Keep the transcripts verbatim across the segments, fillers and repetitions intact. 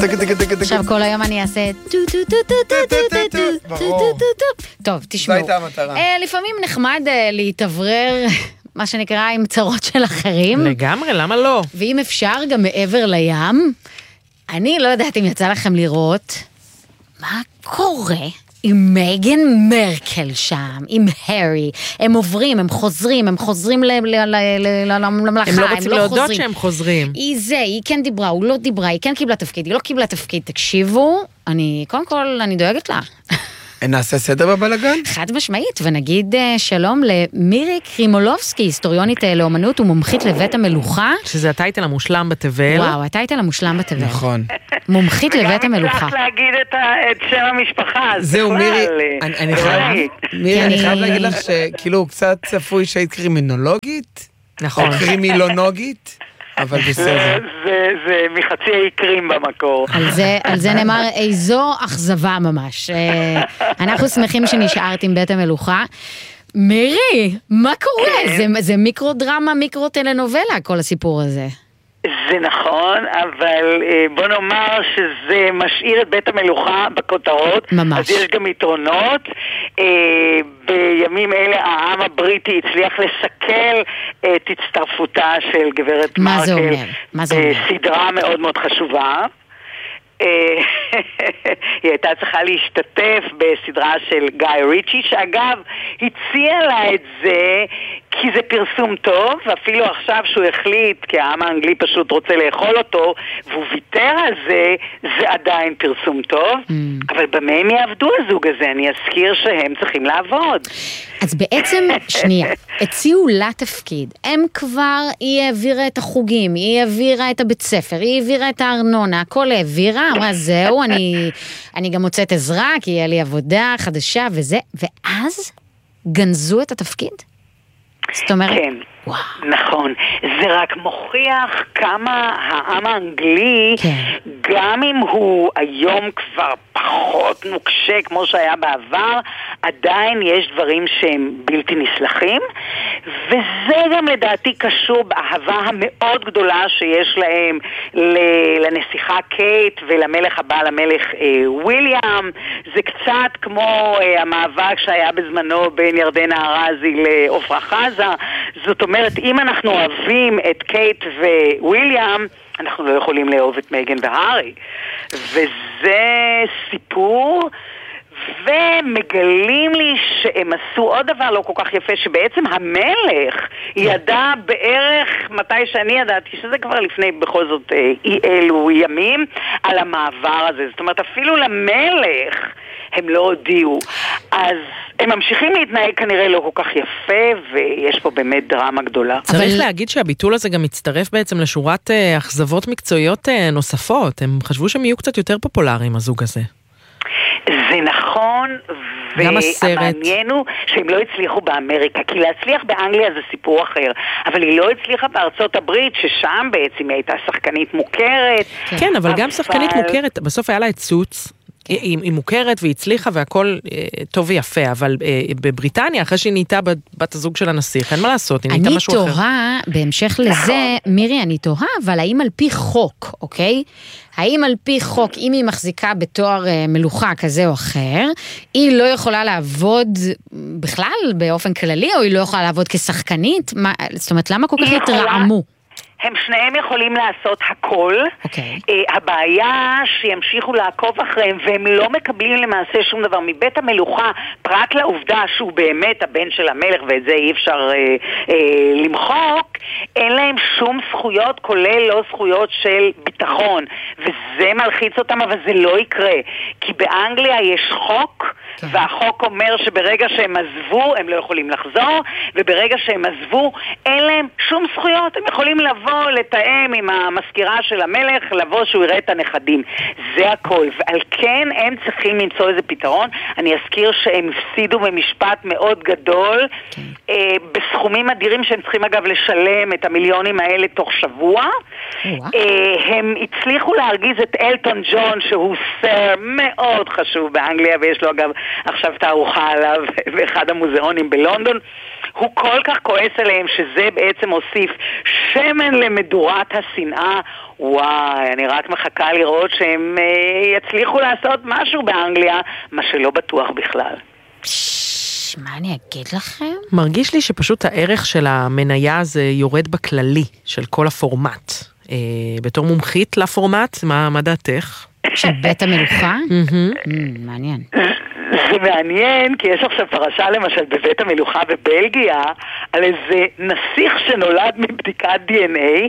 עכשיו כל היום אני אעשה טו טו טו טו טו טו טו טו טו טו טו. טוב, תשמעו. זו הייתה המטרה. לפעמים נחמד להתעברר, מה שנקרא, עם צרות של אחרים. לגמרי, למה לא? ואם אפשר גם מעבר לים, אני לא יודעת אם יצא לכם לראות מה קורה עם מייגן מרקל שם, עם הרי, הם עוברים, הם חוזרים, הם חוזרים למלאכה, הם לא רוצים להודות שהם חוזרים. היא זה, היא כן דיברה, הוא לא דיברה, היא כן קיבלה תפקיד, היא לא קיבלה תפקיד, תקשיבו, אני, קודם כל, אני דואגת לה. נעשה סדר בבלגן? חד משמעית, ונגיד שלום למירי קרימולובסקי, היסטוריונית לאומנות ומומחית לבית המלוכה. שזה הטייטל המושלם בתבל. וואו, הטייטל המושלם בתבל. נכון. מומחית לבית המלוכה. וגם הצלחת להגיד את שם המשפחה. זהו, מירי, אני חייב להגיד לך שכאילו קצת צפוי שהיית קרימינולוגית, נכון. או קרימילונוגית. אבל בסדר. זה מחצי העיקרים במקור. על זה נאמר איזו אכזבה ממש. אנחנו שמחים שנשארת עם בית המלוכה. מירי, מה קורה? זה מיקרו דרמה, מיקרו טלנובלה, כל הסיפור הזה. זה נכון, אבל בוא נאמר שזה משאיר את בית המלוכה בכותרות. ממש. אז יש גם יתרונות. בימים אלה העם הבריטי הצליח לסכל את הצטרפותה של גברת מה זה מרקל. אומר? מה זה אומר? בסדרה מאוד מאוד חשובה. היא הייתה צריכה להשתתף בסדרה של גיא ריצ'י, שאגב הציע לה את זה כי זה פרסום טוב, ואפילו עכשיו שהוא החליט, כי העם האנגלי פשוט רוצה לאכול אותו, והוא ויתר על זה, זה עדיין פרסום טוב. Mm. אבל במה הם יעבדו הזוג הזה? אני אזכיר שהם צריכים לעבוד. אז בעצם, שנייה, הציעו לה תפקיד. הם כבר, היא העבירה את החוגים, היא העבירה את הבית ספר, היא העבירה את הארנונה, הכל העבירה, אמרה, זהו, אני, אני גם מוצאת עזרה, כי יהיה לי עבודה חדשה וזה, ואז גנזו את התפקיד? זאת אומרת, כן, וואו. נכון. זה רק מוכיח כמה העם האנגלי, כן. גם אם הוא היום כבר פחות נוקשה כמו שהיה בעבר, עדיין יש דברים שהם בלתי נסלחים, וזה גם לדעתי קשור באהבה המאוד גדולה שיש להם לנסיכה קייט ולמלך הבא, למלך אה, וויליאם. זה קצת כמו אה, המאבק שהיה בזמנו בין ירדנה ארזי לעופרה חזה. זאת אומרת, אם אנחנו אוהבים את קייט וויליאם, אנחנו לא יכולים לאהוב את מייגן והארי. וזה סיפור, ומגלים לי שהם עשו עוד דבר לא כל כך יפה, שבעצם המלך ידע בערך, מתי שאני ידעתי, שזה כבר לפני בכל זאת אי אלו ימים, על המעבר הזה. זאת אומרת, אפילו למלך הם לא הודיעו. אז הם ממשיכים להתנהג כנראה לא כל כך יפה, ויש פה באמת דרמה גדולה. צריך להגיד שהביטול הזה גם מצטרף בעצם לשורת אכזבות מקצועיות נוספות. הם חשבו שהם יהיו קצת יותר פופולריים, הזוג הזה. זה נכון, והמעניין הוא שהם לא הצליחו באמריקה, כי להצליח באנגליה זה סיפור אחר, אבל היא לא הצליחה בארצות הברית, ששם בעצם היא הייתה שחקנית מוכרת. כן, אבל גם שחקנית מוכרת, בסוף היה לה את סוץ, היא, היא מוכרת והיא הצליחה והכל אה, טוב ויפה, אבל אה, בבריטניה, אחרי שהיא נהייתה בת הזוג של הנסיך, אין מה לעשות, היא נהייתה משהו אחר. אני תוהה, בהמשך לזה, מירי, אני תוהה, אבל האם על פי חוק, אוקיי? האם על פי חוק, אם היא מחזיקה בתואר אה, מלוכה כזה או אחר, היא לא יכולה לעבוד בכלל באופן כללי, או היא לא יכולה לעבוד כשחקנית? מה, זאת אומרת, למה כל כך התרעמו? הם שניהם יכולים לעשות הכל. Okay. Uh, הבעיה שימשיכו לעקוב אחריהם, והם לא מקבלים למעשה שום דבר מבית המלוכה, פרט לעובדה שהוא באמת הבן של המלך, ואת זה אי אפשר uh, uh, למחוק, אין להם שום זכויות, כולל לא זכויות של ביטחון. וזה מלחיץ אותם, אבל זה לא יקרה. כי באנגליה יש חוק, okay. והחוק אומר שברגע שהם עזבו, הם לא יכולים לחזור, וברגע שהם עזבו, אין להם שום זכויות. הם יכולים לבוא לתאם עם המזכירה של המלך, לבוא שהוא יראה את הנכדים. זה הכל. ועל כן הם צריכים למצוא איזה פתרון. אני אזכיר שהם הפסידו במשפט מאוד גדול, okay. אה, בסכומים אדירים שהם צריכים אגב לשלם את המיליונים האלה תוך שבוע. Oh, wow. אה, הם הצליחו להרגיז את אלטון ג'ון, שהוא סר מאוד חשוב באנגליה, ויש לו אגב עכשיו תערוכה עליו באחד המוזיאונים בלונדון. הוא כל כך כועס עליהם שזה בעצם הוסיף שמן למדורת השנאה. וואי, אני רק מחכה לראות שהם אה, יצליחו לעשות משהו באנגליה, מה שלא בטוח בכלל. מה אני אגיד לכם? מרגיש לי שפשוט הערך של המניה הזה יורד בכללי של כל הפורמט. אה, בתור מומחית לפורמט, מה, מה דעתך? של בית המלוכה? מעניין. זה מעניין, כי יש עכשיו פרשה למשל בבית המלוכה בבלגיה, על איזה נסיך שנולד מבדיקת די אן איי,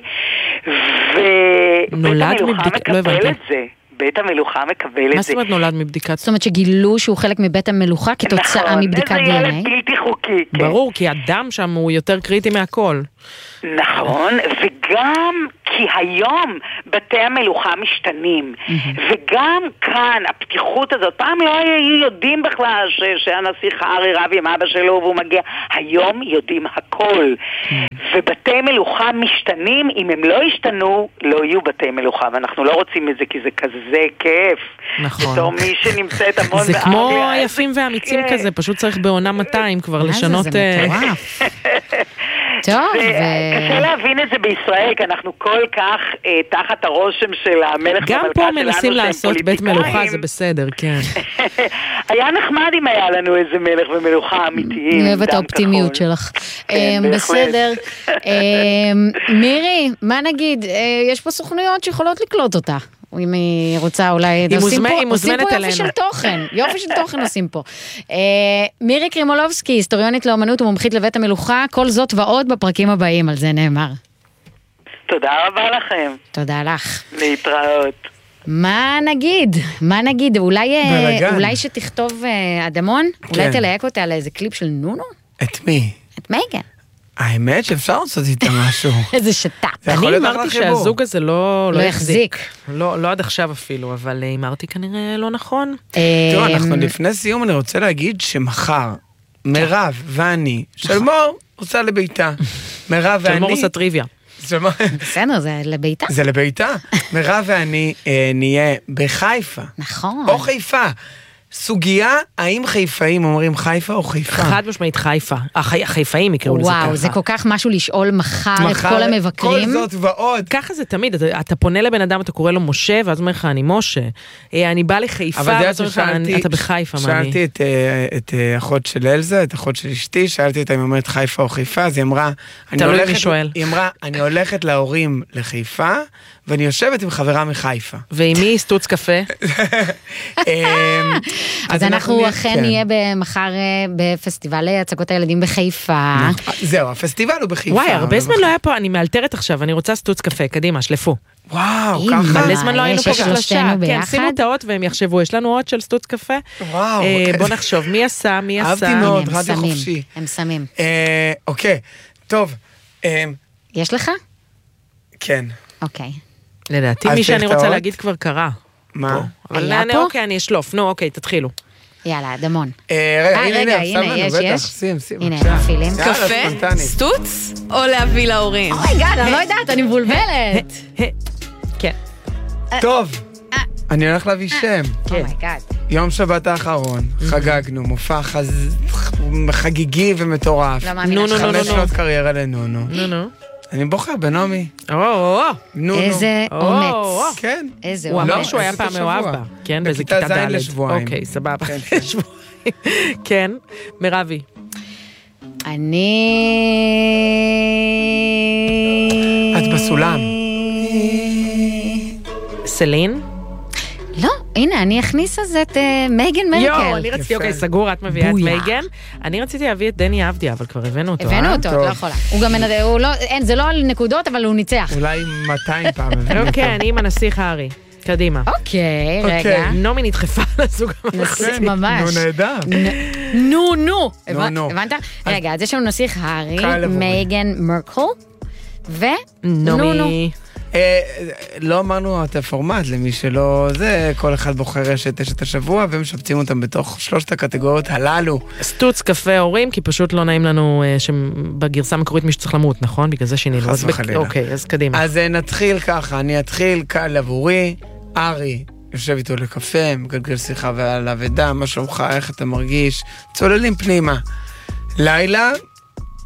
ובית המלוכה מקבל את זה. בית המלוכה מקבל את זה. מה זאת אומרת נולד מבדיקת? זאת אומרת שגילו שהוא חלק מבית המלוכה כתוצאה מבדיקת די אן איי? נכון, איזה ילד בלתי חוקי. ברור, כי הדם שם הוא יותר קריטי מהכל. נכון, וגם כי היום בתי המלוכה משתנים, וגם כאן הפתיחות הזאת, פעם לא היו יודעים בכלל שהנסיך הארי רב עם אבא שלו והוא מגיע, היום יודעים הכל, ובתי מלוכה משתנים, אם הם לא ישתנו, לא יהיו בתי מלוכה, ואנחנו לא רוצים את זה כי זה כזה כיף. נכון. בתור מי שנמצאת המון זה באנגליה. כמו יפים ואמיצים כזה, פשוט צריך בעונה מאתיים כבר לשנות... זה מטורף. טוב, קשה להבין את זה בישראל, כי אנחנו כל כך אה, תחת הרושם של המלך גם ומלכה פה שלנו מנסים שהם לעשות בית מלוכה, זה בסדר, כן. היה נחמד אם היה לנו איזה מלך ומלוכה אמיתיים. אני אוהבת האופטימיות שלך. בסדר. מירי, מה נגיד? יש פה סוכנויות שיכולות לקלוט אותה. אם היא רוצה אולי... היא מוזמנת אלינו. יופי אלינו. של תוכן, יופי של תוכן עושים פה. מירי קרימולובסקי, היסטוריונית לאומנות ומומחית לבית המלוכה, כל זאת ועוד בפרקים הבאים, על זה נאמר. תודה רבה לכם. תודה לך. להתראות. מה נגיד? מה נגיד? אולי, בלגן. אולי שתכתוב אדמון? כן. אולי תלהק אותה על איזה קליפ של נונו? את מי? את מייגן. האמת שאפשר לעשות איתה משהו. איזה שטה. זה יכול אני להיות אמרתי אחלה חיבור. שהזוג הזה לא לא יחזיק. יחזיק. לא לא עד עכשיו אפילו, אבל אמרתי כנראה לא נכון. תראו, אנחנו לפני סיום אני רוצה להגיד שמחר, מירב ואני, שלמור עושה לביתה. מירב ואני... שלמור עושה טריוויה. בסדר, זה לביתה. זה לביתה. מירב ואני אה, נהיה בחיפה. נכון. או חיפה. סוגיה, האם חיפאים אומרים חיפה או חיפה? חד משמעית חיפה. החי- החיפאים יקראו לזה ככה. וואו, זה כל כך משהו לשאול מחר את כל המבקרים. כל זאת ועוד. ככה זה תמיד, אתה, אתה פונה לבן אדם, אתה קורא לו משה, ואז אומר לך, אני משה. אה, אני בא לחיפה, אבל זה ואז אומר לך, ששאלתי, אתה בחיפה, מה אני? שאלתי את, אה, את אה, אחות של אלזה, את אחות של אשתי, שאלתי אותה אם היא אומרת חיפה או חיפה, אז היא אמרה, אני תלוי הולכת, מי שואל. היא אמרה, אני הולכת להורים לחיפה, ואני יושבת עם חברה מחיפה. ועם מי סטוץ קפה? אה, אז אנחנו נהיה- אכן כן. נהיה במחר אה, בפסטיבל הצגות הילדים בחיפה. זהו, הפסטיבל הוא בחיפה. וואי, הרבה אבל זמן לא היה פה, אני מאלתרת עכשיו, אני רוצה סטוץ קפה, קדימה, שלפו. וואו, אימא. ככה. מלא זמן לא היינו יש פה שלושתנו בשלושה. כן, ביחד? שימו את האות והם יחשבו, יש לנו אות של סטוץ קפה? וואו. אה, בוא נחשוב, מי עשה, מי עשה? אהבתי מאוד. הנה, הם רדיו שמים, חופשי. הם שמים. אה, אוקיי, טוב. אה, יש לך? כן. אוקיי. לדעתי אז מי צריך שאני את רוצה האות? להגיד כבר קרה. מה? אבל היה אני- פה? אוקיי, אני אשלוף. נו, אוקיי, תתחילו. יאללה, דמון. אה, רגע, אה, הנה, רגע, הנה, הנה, שם לנו, יש, בטח, יש. שים, שים. הנה, בבקשה. מפעילים. יאללה, קפה, ספונטני. סטוץ או להביא להורים? אומייגאד, אני לא יודעת, אני מבולבלת. כן. טוב, אני הולך להביא שם. אומייגאד. יום שבת האחרון, חגגנו, מופע חז- חגיגי ומטורף. לא מאמינה נו, נו, שלך. נו, חמש נו. שנות קריירה לנונו. נו, נו. אני בוחר בנעמי. או, או, או. נו, נו. איזה או, אומץ. או. כן. איזה הוא אומץ. אמר שהוא היה בסוף פעם מאוהב השבוע. בה. כן, באיזה בכיתה כיתה ז' ד'. לשבועיים. אוקיי, סבבה. כן, כן. שבועיים. כן, מירבי. אני... את בסולם. סלין? לא, הנה, אני אכניס אז את אה, מייגן מרקל. יואו, אני רציתי, יפה. אוקיי, סגור, את מביאה את בויה. מייגן. אני רציתי להביא את דני אבדיה, אבל כבר הבאנו אותו, הבאנו אה? אותו, את טוב. לא יכולה. הוא גם מנד... הוא לא... אין, זה לא על נקודות, אבל הוא ניצח. אולי מאתיים פעם. הבאנו אוקיי, אותו. אני עם הנסיך הארי. קדימה. אוקיי, אוקיי. רגע. נעמי נדחפה לזוג נסיך כן, ממש. נו, נהדר. נ- נו, נו. הבנ- נו. הבנת? רגע, אז יש לנו נסיך הארי, קל עבורי. מייגן מרקל, ו... נעמי. אה, לא אמרנו את הפורמט למי שלא זה, כל אחד בוחר אשת אשת השבוע ומשפצים אותם בתוך שלושת הקטגוריות הללו. סטוץ קפה הורים, כי פשוט לא נעים לנו אה, שבגרסה המקורית מי שצריך למות, נכון? בגלל זה שינינו. חס אז בק- וחלילה. אוקיי, אז קדימה. אז אה, נתחיל ככה, אני אתחיל קל עבורי, ארי יושב איתו לקפה, מגלגל שיחה ועל אבדה, מה שלומך, איך אתה מרגיש, צוללים פנימה. לילה,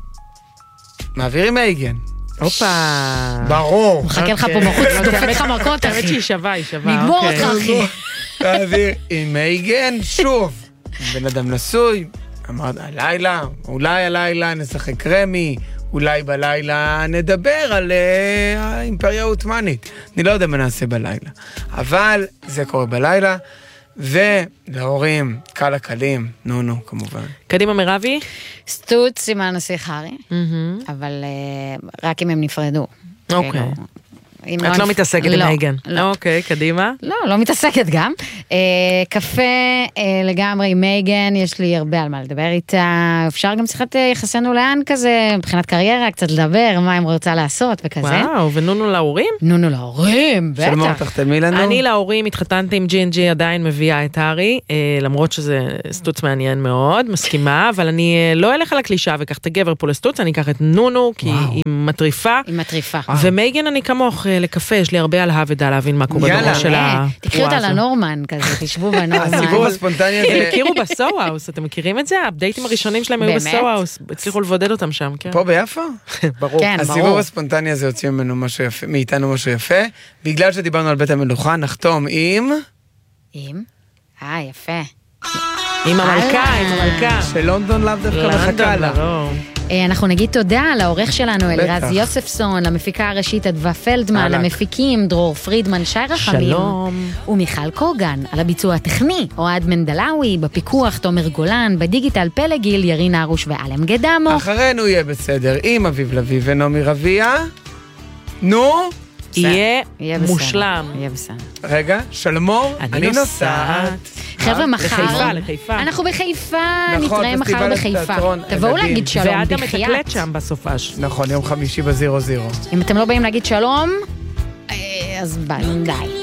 מעביר עם מייגן. הופה. ברור. מחכה לך פה בחוץ, דופק לך מכות, האמת אחי. שהיא שווה, היא שווה. נגמור אוקיי. אותך, אחי. מעביר עם מייגן, שוב. בן אדם נשוי, אמרת, הלילה, אולי הלילה נשחק רמי, אולי בלילה נדבר על uh, האימפריה העות'מאנית. אני לא יודע מה נעשה בלילה. אבל זה קורה בלילה, ולהורים, קל הקלים, נו נו, כמובן. קדימה מרבי? סטוץ עם הנסיך הארי, אבל uh, רק אם הם נפרדו. אוקיי. כאילו, אם את לא נפ- מתעסקת לא, עם מייגן. לא. אוקיי, קדימה. לא, לא מתעסקת גם. אה, קפה אה, לגמרי עם מייגן, יש לי הרבה על מה לדבר איתה. אפשר גם שיחת אה, יחסנו לאן כזה, מבחינת קריירה, קצת לדבר, מה הם רוצה לעשות וכזה. וואו, ונונו להורים? נונו להורים, שלמה, בטח. תחתמי לנו. אני להורים התחתנתי עם ג'י אנד ג'י, עדיין מביאה את הארי, אה, למרות שזה סטוץ מעניין מאוד, מסכימה, אבל אני אה, לא אלך על הקלישה וקח את הגבר פה לסטוץ, אני אקח את נונו, כי וואו. היא מטריפה. היא מטריפה. ומייגן אני כמוך אה, לקפה, יש לי הרבה על הוודע להבין מה קורה יאללה. בראש של אה, ה... תקחי אותה לנורמן כזה, תשבו בנורמן. הסיבוב הספונטני הם הזה, הכירו בסו-האוס, אתם מכירים את זה? הפדייטים הראשונים שלהם היו באמת? בסו-האוס, הצליחו לבודד אותם שם, כן. פה ביפו? ברור. כן, הסיבוב ברור. הספונטני הזה יוצא ממנו משהו יפה, מאיתנו משהו יפה. בגלל שדיברנו על בית המלוכה, נחתום עם... עם? אה, יפה. עם המלכה, עם המלכה. שלונדון לאו דווקא מחכה לה. ברור. אה, אנחנו נגיד תודה לעורך שלנו אלירז בטח. יוספסון, למפיקה הראשית אדווה פלדמן, אהלן. למפיקים דרור פרידמן, שי רחמים. שלום. ומיכל קוגן, על הביצוע הטכני, אוהד מנדלאוי, בפיקוח תומר גולן, בדיגיטל פלגיל, ירינה ארוש ואלם גדמו. אחרינו יהיה בסדר עם אביב לוי ונעמי רביע. נו, יהיה יהיה בסדר. מושלם. יהיה בסדר. רגע, שלמור, אני אני נוסעת. נוסעת. חבר'ה, מחר... לחיפה, לחיפה. אנחנו בחיפה, נכון, נתראה מחר פסטיבל בחיפה. התיאטרון, תבואו ילדים. להגיד שלום, ואדם בחייאת. מתקלט שם בסופש. נכון, יום חמישי בזירו זירו. אם אתם לא באים להגיד שלום, אה, אז ביי, די.